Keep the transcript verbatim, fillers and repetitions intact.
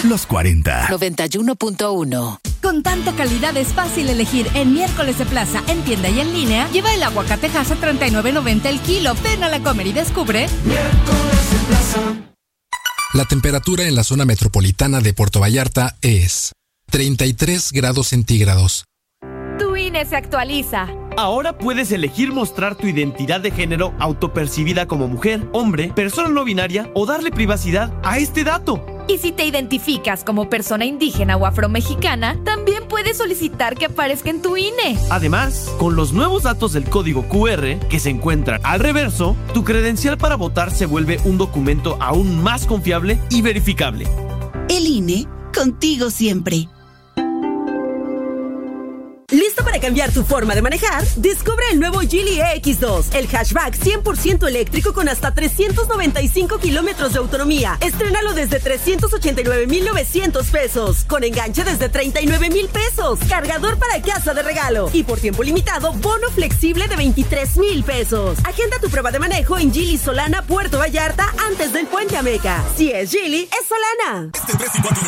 los cuarenta. noventa y uno punto uno. Con tanta calidad es fácil elegir en Miércoles de Plaza, en tienda y en línea. Lleva el aguacatejas a treinta y nueve noventa el kilo. Ven a la Comer y descubre. Miércoles de Plaza. La temperatura en la zona metropolitana de Puerto Vallarta es treinta y tres grados centígrados. Tu I N E se actualiza. Ahora puedes elegir mostrar tu identidad de género autopercibida como mujer, hombre, persona no binaria o darle privacidad a este dato. Y si te identificas como persona indígena o afromexicana, también puedes solicitar que aparezca en tu I N E. Además, con los nuevos datos del código Q R que se encuentran al reverso, tu credencial para votar se vuelve un documento aún más confiable y verificable. El I N E, contigo siempre. ¿Listo para cambiar tu forma de manejar? Descubre el nuevo Geely E X dos, el hatchback cien por ciento eléctrico con hasta trescientos noventa y cinco kilómetros de autonomía. Estrénalo desde trescientos ochenta y nueve mil novecientos pesos, con enganche desde treinta y nueve mil pesos, cargador para casa de regalo y por tiempo limitado, bono flexible de veintitrés mil pesos. Agenda tu prueba de manejo en Geely Solana, Puerto Vallarta, antes del Puente Ameca. Si es Geely, es Solana. Este tres y cuatro de